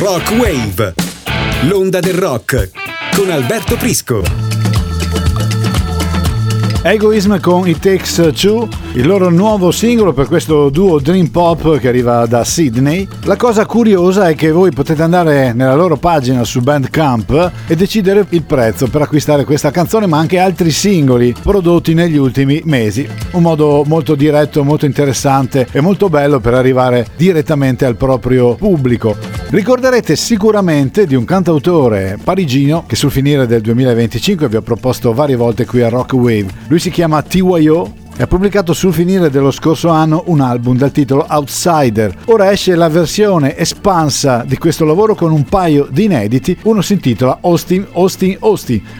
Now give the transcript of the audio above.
Rock Wave, l'onda del rock, con Alberto Prisco. Egoism con It Takes Two, il loro nuovo singolo per questo duo Dream Pop che arriva da Sydney. La cosa curiosa è che voi potete andare nella loro pagina su Bandcamp e decidere il prezzo per acquistare questa canzone, ma anche altri singoli prodotti negli ultimi mesi. Un modo molto diretto, molto interessante e molto bello per arrivare direttamente al proprio pubblico. Ricorderete sicuramente di un cantautore parigino che sul finire del 2025 vi ho proposto varie volte qui a Rock Wave. Lui si chiama TYO e ha pubblicato sul finire dello scorso anno un album dal titolo Outsider. Ora esce la versione espansa di questo lavoro con un paio di inediti. Uno si intitola Austin Austin Austin.